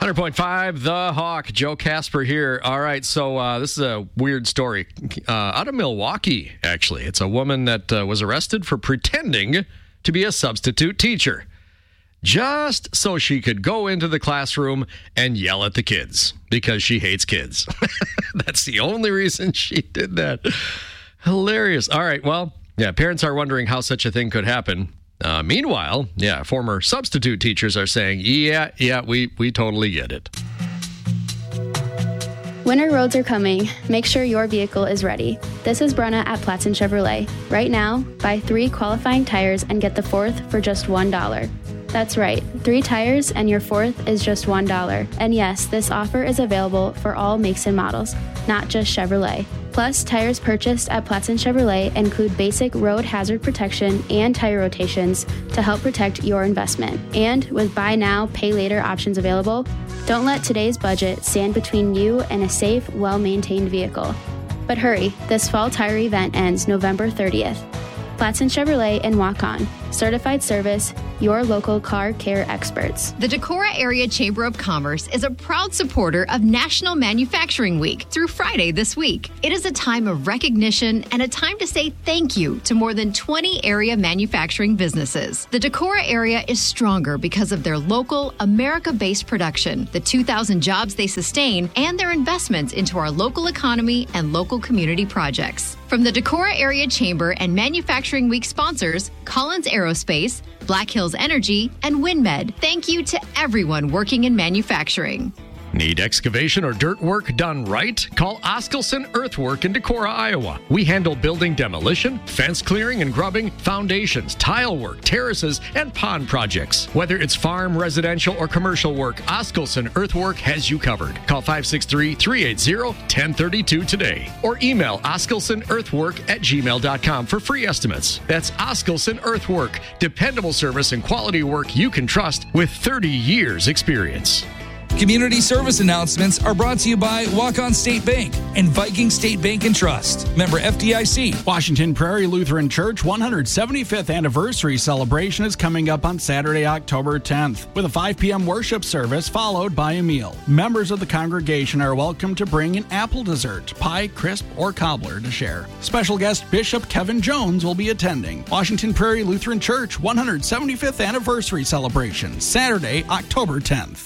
100.5, The Hawk, Joe Casper here. All right, so this is a weird story out of Milwaukee, actually. It's a woman that was arrested for pretending to be a substitute teacher just so she could go into the classroom and yell at the kids because she hates kids. That's the only reason she did that. Hilarious. All right, well, yeah, parents are wondering how such a thing could happen. Meanwhile, former substitute teachers are saying, we totally get it. Winter roads are coming. Make sure your vehicle is ready. This is Brenna at Platson Chevrolet. Right now, buy 3 qualifying tires and get the 4th for just $1. That's right, 3 tires and your 4th is just $1. And yes, this offer is available for all makes and models, not just Chevrolet. Plus, tires purchased at Platson Chevrolet include basic road hazard protection and tire rotations to help protect your investment. And with buy now, pay later options available, don't let today's budget stand between you and a safe, well-maintained vehicle. But hurry, this fall tire event ends November 30th. Platson Chevrolet in Waukon. Certified service, your local car care experts. The Decorah Area Chamber of Commerce is a proud supporter of National Manufacturing Week through Friday this week. It is a time of recognition and a time to say thank you to more than 20 area manufacturing businesses. The Decorah area is stronger because of their local, America-based production, the 2,000 jobs they sustain, and their investments into our local economy and local community projects. From the Decorah Area Chamber and Manufacturing Week sponsors, Collins Aerospace, Black Hills Energy, and WinMed, thank you to everyone working in manufacturing. Need excavation or dirt work done right? Call Oskelson Earthwork in Decorah, Iowa. We handle building demolition, fence clearing and grubbing, foundations, tile work, terraces, and pond projects. Whether it's farm, residential, or commercial work, Oskelson Earthwork has you covered. Call 563-380-1032 today or email oskelsonearthwork@gmail.com for free estimates. That's Oskelson Earthwork, dependable service and quality work you can trust with 30 years experience. Community service announcements are brought to you by Waukon State Bank and Viking State Bank and Trust. Member FDIC. Washington Prairie Lutheran Church 175th anniversary celebration is coming up on Saturday, October 10th, with a 5 p.m. worship service followed by a meal. Members of the congregation are welcome to bring an apple dessert, pie, crisp, or cobbler to share. Special guest Bishop Kevin Jones will be attending. Washington Prairie Lutheran Church 175th anniversary celebration, Saturday, October 10th.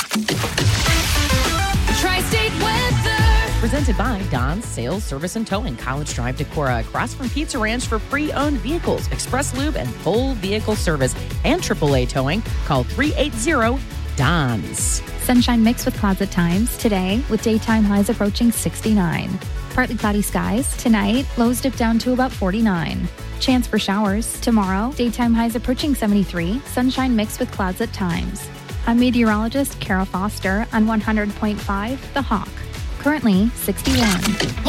Tri-State weather. Presented by Don's Sales, Service, and Towing, College Drive, Decorah, across from Pizza Ranch for pre-owned vehicles, express lube, and full vehicle service, and AAA towing. Call 380-DONS. Sunshine mixed with clouds at times today, with daytime highs approaching 69. Partly cloudy skies tonight, lows dip down to about 49. Chance for showers tomorrow, daytime highs approaching 73, sunshine mixed with clouds at times. I'm meteorologist Kara Foster on 100.5 The Hawk. Currently 61.